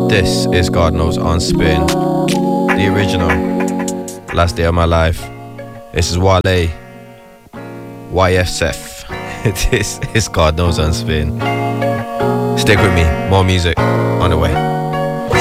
This is God Knows on Spin, the original, Last Day of My Life. This is Wale, YFSF. This is God Knows on Spin. Stick with me, more music on the way.